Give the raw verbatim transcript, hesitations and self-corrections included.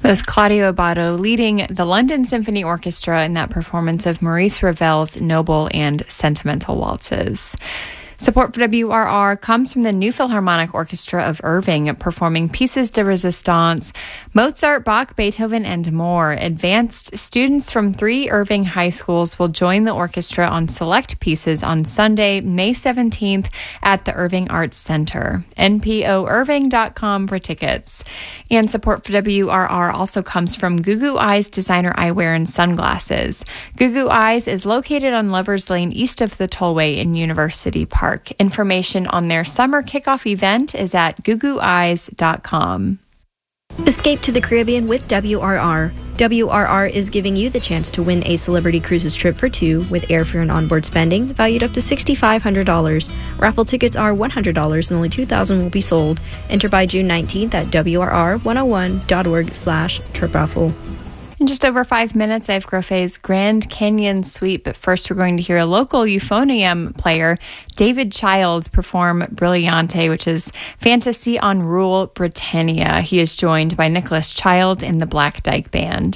was Claudio Abbado leading the London Symphony Orchestra in that performance of Maurice Ravel's Noble and Sentimental Waltzes. Support for W R R comes from the New Philharmonic Orchestra of Irving, performing Pieces de Resistance, Mozart, Bach, Beethoven, and more. Advanced students from three Irving high schools will join the orchestra on select pieces on Sunday, May seventeenth at the Irving Arts Center. N P O irving dot com for tickets. And support for W R R also comes from Gugu Eyes Designer Eyewear and Sunglasses. Gugu Eyes is located on Lovers Lane east of the Tollway in University Park. Information on their summer kickoff event is at gugu eyes dot com. Escape to the Caribbean with W R R. W R R is giving you the chance to win a Celebrity Cruises trip for two with airfare and onboard spending valued up to six thousand five hundred dollars. Raffle tickets are one hundred dollars and only two thousand will be sold. Enter by June nineteenth at W R R one oh one dot org slash trip raffle. In just over five minutes, I have Grofe's Grand Canyon Suite, but first we're going to hear a local euphonium player, David Childs, perform Brilliante, which is Fantasy on Rule Britannia. He is joined by Nicholas Child and the Black Dyke Band.